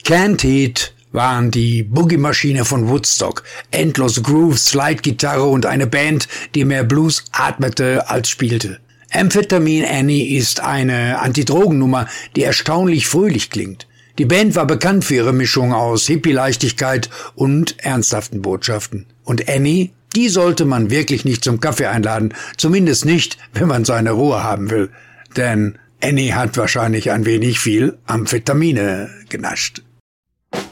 Canned Heat waren die Boogie-Maschine von Woodstock. Endlose Grooves, Slide-Gitarre und eine Band, die mehr Blues atmete als spielte. Amphetamine Annie ist eine Antidrogennummer, die erstaunlich fröhlich klingt. Die Band war bekannt für ihre Mischung aus Hippie-Leichtigkeit und ernsthaften Botschaften. Und Annie, die sollte man wirklich nicht zum Kaffee einladen, zumindest nicht, wenn man seine Ruhe haben will. Denn Annie hat wahrscheinlich ein wenig viel Amphetamine genascht.